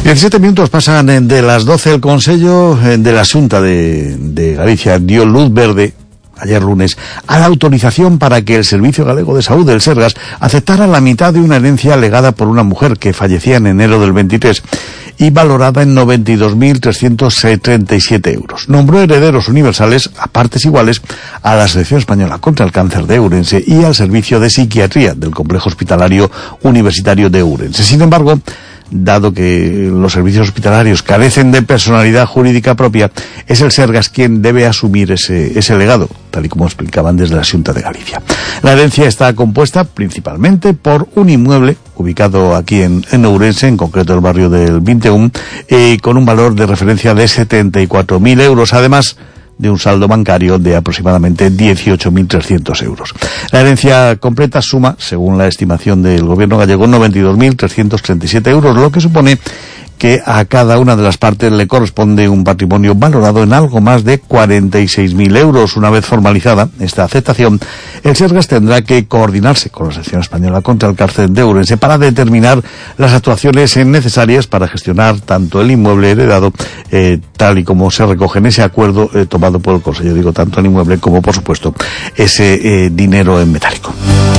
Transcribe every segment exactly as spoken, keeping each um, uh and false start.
diecisiete minutos pasan de las doce. El Consello de la Xunta de, de Galicia dio luz verde ayer lunes a la autorización para que el Servicio Galego de Saúde, el Sergas, aceptara la mitad de una herencia legada por una mujer que fallecía en enero del veintitrés y valorada en noventa y dos mil trescientos treinta y siete euros. Nombró herederos universales a partes iguales a la Asociación Española contra el Cáncer de Ourense y al Servicio de Psiquiatría del Complejo Hospitalario Universitario de Ourense. Sin embargo, dado que los servicios hospitalarios carecen de personalidad jurídica propia, es el Sergas quien debe asumir ese, ese legado, tal y como explicaban desde la Xunta de Galicia. La herencia está compuesta principalmente por un inmueble ubicado aquí en, en Ourense, en concreto el barrio del veintiuno, eh, con un valor de referencia de setenta y cuatro mil euros, además de un saldo bancario de aproximadamente dieciocho mil trescientos euros. La herencia completa suma, según la estimación del gobierno gallego, noventa y dos mil trescientos treinta y siete euros, lo que supone que a cada una de las partes le corresponde un patrimonio valorado en algo más de cuarenta y seis mil euros. Una vez formalizada esta aceptación, el Sergas tendrá que coordinarse con la Asociación Española contra el Cáncer de Ourense para determinar las actuaciones necesarias para gestionar tanto el inmueble heredado, eh, tal y como se recoge en ese acuerdo eh, tomado por el Consejo. Digo, tanto el inmueble como, por supuesto, ese eh, dinero en metálico.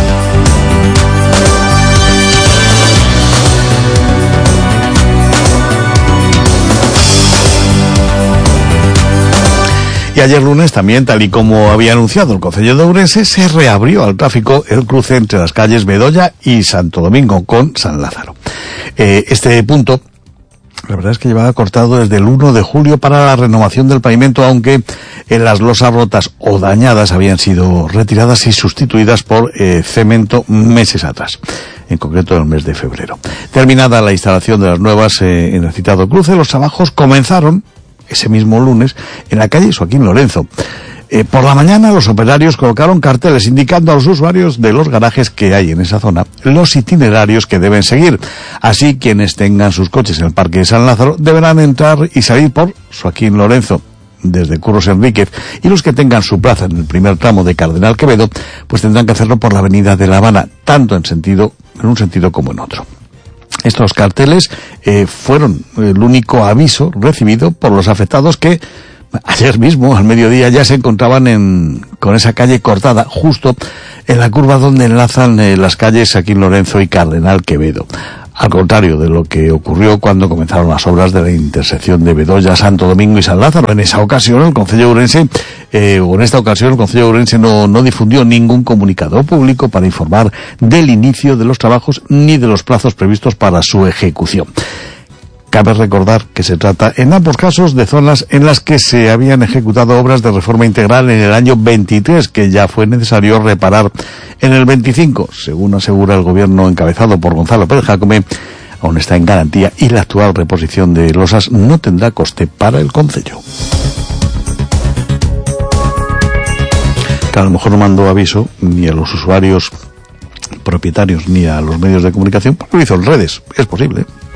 Y ayer lunes también, tal y como había anunciado el Concello de Ourense, se reabrió al tráfico el cruce entre las calles Bedoya y Santo Domingo con San Lázaro. Eh, este punto, la verdad es que llevaba cortado desde el uno de julio para la renovación del pavimento, aunque en las losas rotas o dañadas habían sido retiradas y sustituidas por eh, cemento meses atrás, en concreto en el mes de febrero. Terminada la instalación de las nuevas eh, en el citado cruce, los trabajos comenzaron ese mismo lunes en la calle Joaquín Lorenzo. Eh, por la mañana los operarios colocaron carteles indicando a los usuarios de los garajes que hay en esa zona los itinerarios que deben seguir. Así, quienes tengan sus coches en el Parque de San Lázaro deberán entrar y salir por Joaquín Lorenzo desde Curros Enríquez, y los que tengan su plaza en el primer tramo de Cardenal Quevedo pues tendrán que hacerlo por la avenida de La Habana, tanto en sentido en un sentido como en otro. Estos carteles eh, fueron el único aviso recibido por los afectados que ayer mismo, al mediodía, ya se encontraban en, con esa calle cortada, justo en la curva donde enlazan eh, las calles Joaquín Lorenzo y Cardenal Quevedo. Al contrario de lo que ocurrió cuando comenzaron las obras de la intersección de Bedoya, Santo Domingo y San Lázaro. En esa ocasión, el Concello de Ourense, eh, o en esta ocasión, el Concello de Ourense no, no difundió ningún comunicado público para informar del inicio de los trabajos ni de los plazos previstos para su ejecución. Cabe recordar que se trata, en ambos casos, de zonas en las que se habían ejecutado obras de reforma integral en el año veintitrés, que ya fue necesario reparar en el veinticinco. Según asegura el gobierno encabezado por Gonzalo Pérez Jácome, aún está en garantía y la actual reposición de losas no tendrá coste para el concello. Que a lo mejor no mandó aviso ni a los usuarios propietarios ni a los medios de comunicación, porque lo hizo en redes, es posible.